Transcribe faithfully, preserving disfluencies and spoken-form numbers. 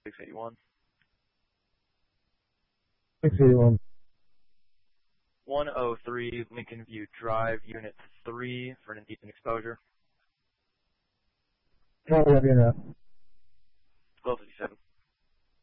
six eighty-one. six eighty-one. one oh three Lincoln View Drive, Unit three for an indecent exposure. Copy, I'll be in that.